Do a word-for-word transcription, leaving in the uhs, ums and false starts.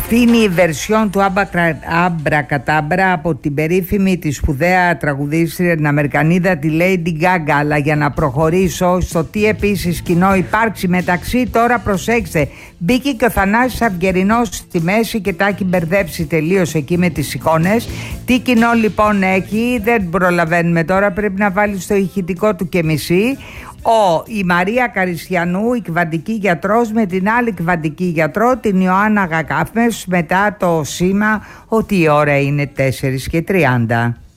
Αυτή είναι η βερσιόν του Αμπρακατάμπρα από την περίφημη, τη σπουδαία τραγουδίστρια, την Αμερικανίδα, τη Lady Gaga. Αλλά για να προχωρήσω στο τι επίσης κοινό υπάρξει μεταξύ, τώρα προσέξτε, μπήκε και ο Θανάσης Αυγερινός στη μέση και τα έχει μπερδέψει τελείως εκεί με τις εικόνες. Τι κοινό λοιπόν έχει, δεν προλαβαίνουμε τώρα, πρέπει να βάλει στο ηχητικό του και μισή. Ο, η Μαρία Καριστιανού, η κυβαντική γιατρός, με την άλλη κυβαντική γιατρό, την Ιωάννα Γακάφμες, μετά το σήμα ότι η ώρα είναι τέσσερις και τριάντα.